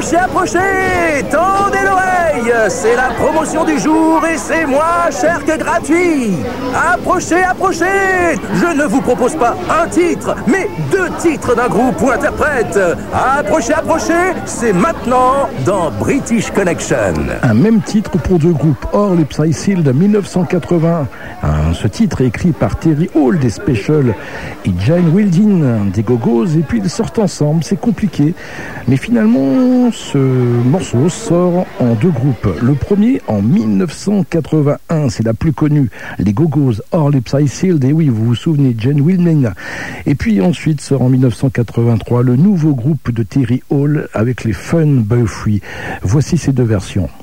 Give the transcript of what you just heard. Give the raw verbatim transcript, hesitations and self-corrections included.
Approchez, approchez, tendez l'oreille, c'est la promotion du jour et c'est moins cher que gratuit. Approchez, approchez, je ne vous propose pas un titre, mais deux titres d'un groupe ou interprète. Approchez, approchez, c'est maintenant dans British Connection. Un même titre pour deux groupes, Or les Psy de mille neuf cent quatre-vingts. Ce titre est écrit par Terry Hall des Specials et Jane Wilding des Go-Go's, et puis ils sortent ensemble, c'est compliqué. Mais finalement, ce morceau sort en deux groupes. Le premier en mille neuf cent quatre-vingt-un, c'est la plus connue, les Go-Go's, Or les Psy, et oui, vous vous souvenez, Jane Wilding. Et puis ensuite sort en mille neuf cent quatre-vingt-trois le nouveau groupe de Terry Hall avec les Fun Boy Free. Voici ces deux versions.